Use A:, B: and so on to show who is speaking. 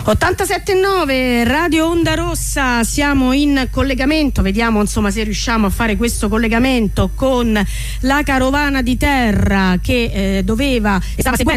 A: 87.9 Radio Onda Rossa, siamo in collegamento, vediamo insomma se riusciamo a fare questo collegamento con la carovana di terra che stava seguendo